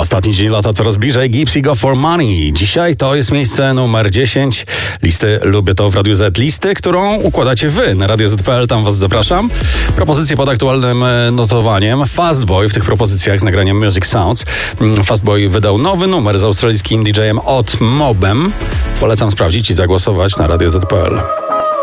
Ostatni dzień lata coraz bliżej. Gypsy Go For Money. Dzisiaj to jest miejsce numer 10 listy Lubię To w Radiu Z. Listy, którą układacie wy na Radio Z.pl. Tam was zapraszam. Propozycje pod aktualnym notowaniem. Fastboy w tych propozycjach z nagraniem Music Sounds. Fastboy wydał nowy numer z australijskim DJ-em Odd Mobem. Polecam sprawdzić i zagłosować na Radio Z.pl.